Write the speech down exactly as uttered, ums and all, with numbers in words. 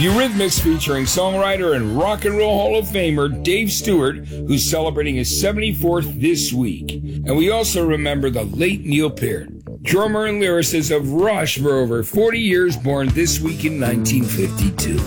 Eurythmics featuring songwriter and Rock and Roll Hall of Famer Dave Stewart, who's celebrating his seventy-fourth this week. And we also remember the late Neil Peart, drummer and lyricist of Rush for over forty years, born this week in nineteen fifty-two.